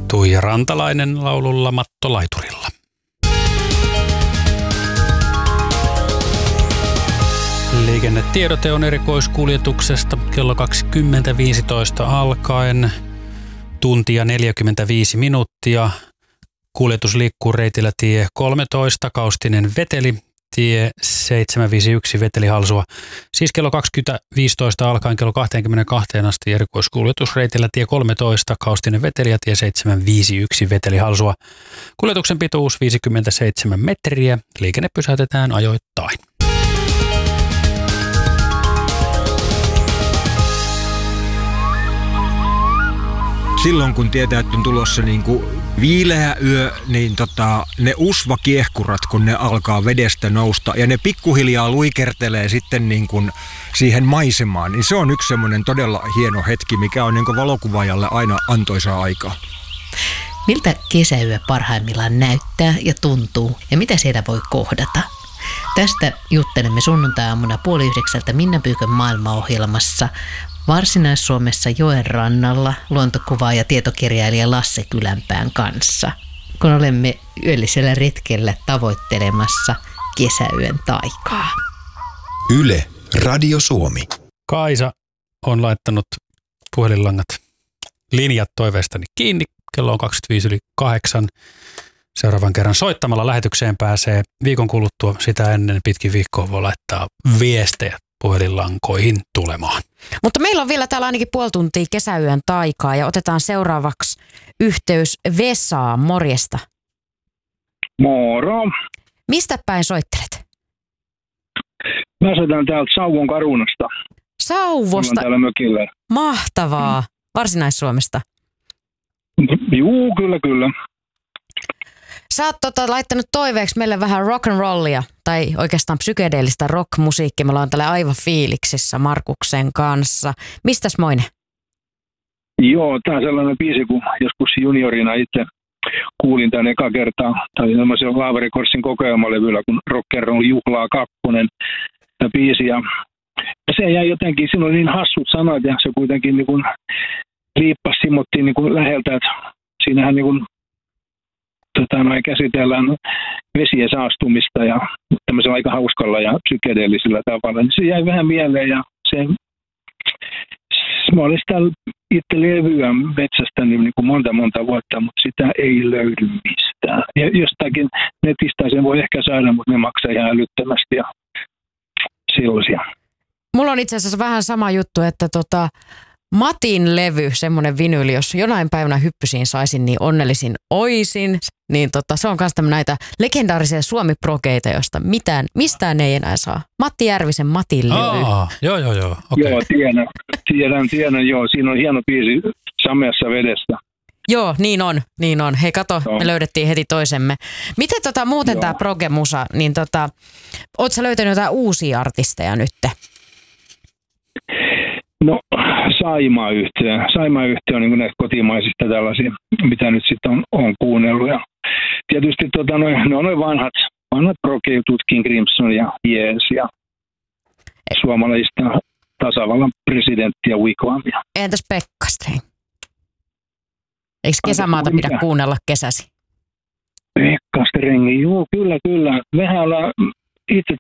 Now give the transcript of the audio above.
Tuija Rantalainen laululla Matto Laiturilla. Liikennetiedote on erikoiskuljetuksesta kello 20.15 alkaen. Tuntia 45 minuuttia. Kuljetus liikkuu reitillä tie 13, Kaustinen Veteli, tie 751 Veteli Halsua. Siis kello 20.15 alkaen kello 22 asti erikoiskuljetus reitillä tie 13, Kaustinen Veteli ja tie 751 Veteli Halsua. Kuljetuksen pituus 57 metriä. Liikenne pysäytetään ajoittain. Silloin kun tietää, että on tulossa niin kuin viileä yö, niin ne usvakiehkurat, kun ne alkaa vedestä nousta ja ne pikkuhiljaa luikertelee sitten niin kuin siihen maisemaan, niin se on yksi semmoinen todella hieno hetki, mikä on niin kuin valokuvaajalle aina antoisaa aikaa. Miltä kesäyö parhaimmillaan näyttää ja tuntuu ja mitä siellä voi kohdata? Tästä juttelemme sunnuntai-aamuna 8:30 Minna Pyykön maailmaohjelmassa Varsinais-Suomessa joen rannalla luontokuvaaja ja tietokirjailija Lasse Kylänpään kanssa, kun olemme yöllisellä retkellä tavoittelemassa kesäyön taikaa. Yle, Radio Suomi. Kaisa on laittanut puhelinlangat linjat toiveestani kiinni. Kello on 25:08. Seuraavan kerran soittamalla lähetykseen pääsee viikon kuluttua. Sitä ennen pitkin viikkoa voi laittaa viestejä puhelinlankoihin tulemaan. Mutta meillä on vielä täällä ainakin puoli tuntia kesäyön taikaa ja otetaan seuraavaksi yhteys Vesaan. Morjesta. Moro. Mistä päin soittelet? Mä soitan täältä Sauvon Karunasta. Sauvosta? Täällä mökillä. Mahtavaa. Varsinais-Suomesta? Juu, kyllä. Sä oot laittanut toiveeksi meille vähän rock'n'rollia, tai oikeastaan psykedeellistä rockmusiikkia. Me ollaan täällä aivan fiiliksissä Markuksen kanssa. Mistäs moinen? Joo, tää on sellainen biisi, kun joskus juniorina itse kuulin tämän eka kertaa. Tämä oli semmoisen Laaverikorsin kokoelmalevyllä, kun Rock'n'Roll Juhlaa 2. Tämä biisi. Ja se jäi jotenkin, siinä oli niin hassut sanat ja se kuitenkin niin kuin liippasi Simottiin niin kuin läheltä, että siinähän niin kuin käsitellään vesien saastumista ja tämmöisellä aika hauskalla ja psykedeellisellä tavalla. Niin se jäi vähän mieleen ja mä olin sitä itse levyä metsästänyt niin kuin monta vuotta, mutta sitä ei löydy mistään. Ja jostakin netistä sen voi ehkä saada, mutta ne maksaa ihan älyttömästi ja sellaisia. Mulla on itse asiassa vähän sama juttu, että Matin levy, semmoinen vinyyli, jos jonain päivänä hyppysiin saisin, niin onnellisin oisin. Niin se on myös näitä legendaarisia suomi-progeita, josta mistään ei enää saa. Matti Järvisen Matin levy. Joo. Okay. Joo, tiedän, joo. Siinä on hieno biisi Sameassa vedessä. Joo, niin on. Hei kato, me löydettiin heti toisemme. Miten muuten tämä proge-musa, niin ootko sä löytänyt jotain uusia artisteja nytte? No, Saimaa-yhtiö on niin näistä kotimaisista tällaisia, mitä nyt sitten on kuunnellut. Ja tietysti noin vanhat rock-jutut, King Crimson ja Yes ja suomalaisista tasavallan presidenttiä Wigwamia. Entäs Pekka Sträng? Eikö kesämaata pidä kuunnella kesäsi? Pekka Sträng, joo, kyllä. Mehän ollaan itse